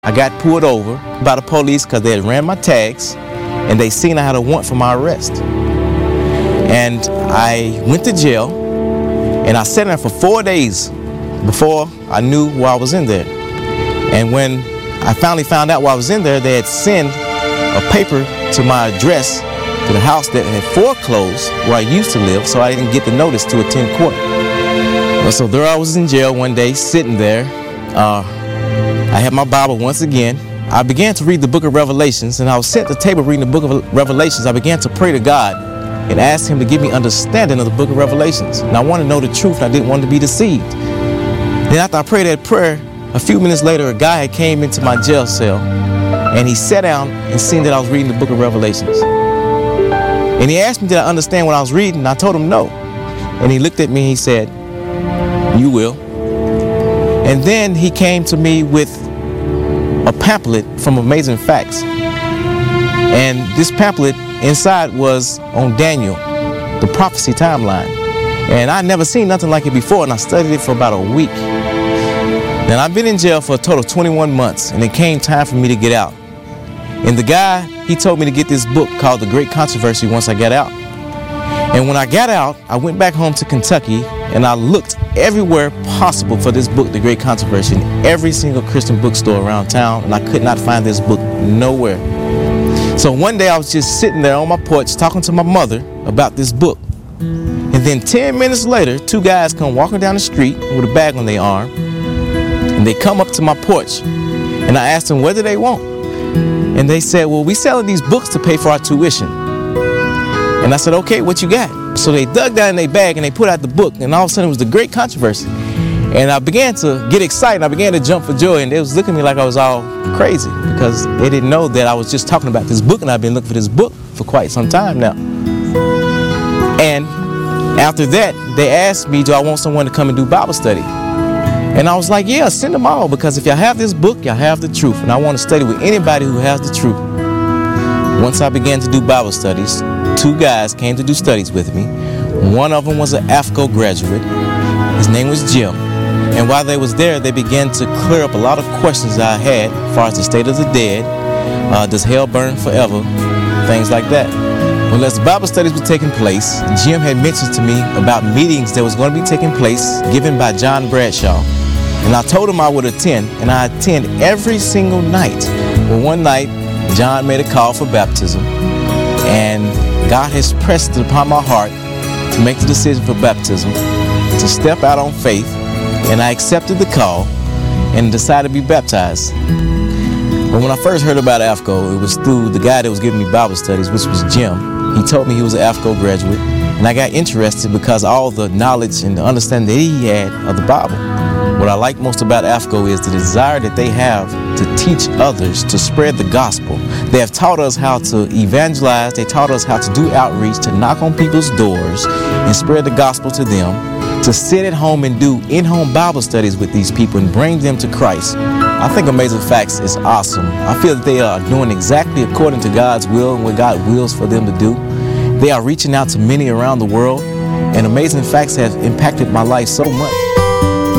I got pulled over by the police because they had ran my tags and they seen I had a warrant for my arrest. And I went to jail and I sat there for 4 days before I knew why I was in there. And when I finally found out why I was in there, they had sent a paper to my address to the house that had foreclosed where I used to live, so I didn't get the notice to attend court. So there I was in jail one day, sitting there. I had my Bible once again. I began to read the book of Revelations, and I was sitting at the table reading the book of Revelations. I began to pray to God and ask him to give me understanding of the book of Revelations. And I wanted to know the truth, and I didn't want to be deceived. Then after I prayed that prayer, a few minutes later, a guy had came into my jail cell, and he sat down and seen that I was reading the book of Revelations. And he asked me, did I understand what I was reading? And I told him no. And he looked at me and he said, "You will." And then he came to me with a pamphlet from Amazing Facts. And this pamphlet inside was on Daniel, the prophecy timeline. And I'd never seen nothing like it before, and I studied it for about a week. Then I've been in jail for a total of 21 months, and it came time for me to get out. And the guy, he told me to get this book called The Great Controversy once I got out. And when I got out, I went back home to Kentucky, and I looked everywhere possible for this book, The Great Controversy, in every single Christian bookstore around town, and I could not find this book nowhere. So one day I was just sitting there on my porch talking to my mother about this book. And then 10 minutes later, two guys come walking down the street with a bag on their arm, and they come up to my porch, and I asked them, what do they want? And they said, well, we selling these books to pay for our tuition. And I said, okay, what you got? So they dug down in their bag and they put out the book, and all of a sudden it was The Great Controversy. And I began to get excited. I began to jump for joy, and they was looking at me like I was all crazy because they didn't know that I was just talking about this book, and I've been looking for this book for quite some time now. And after that, they asked me, do I want someone to come and do Bible study? And I was like, yeah, send them all, because if y'all have this book, y'all have the truth, and I want to study with anybody who has the truth. Once I began to do Bible studies, two guys came to do studies with me. One of them was an AFCO graduate. His name was Jim. And while they was there, they began to clear up a lot of questions I had as far as the state of the dead, does hell burn forever, things like that. Well, as the Bible studies were taking place, Jim had mentioned to me about meetings that was going to be taking place given by John Bradshaw. And I told him I would attend, and I attend every single night. Well, one night, John made a call for baptism, and God has pressed it upon my heart to make the decision for baptism, to step out on faith, and I accepted the call and decided to be baptized. But when I first heard about AFCO, it was through the guy that was giving me Bible studies, which was Jim. He told me he was an AFCO graduate, and I got interested because all the knowledge and the understanding that he had of the Bible. What I like most about AFCO is the desire that they have to teach others, to spread the gospel. They have taught us how to evangelize. They taught us how to do outreach, to knock on people's doors and spread the gospel to them, to sit at home and do in-home Bible studies with these people and bring them to Christ. I think Amazing Facts is awesome. I feel that they are doing exactly according to God's will and what God wills for them to do. They are reaching out to many around the world, and Amazing Facts have impacted my life so much.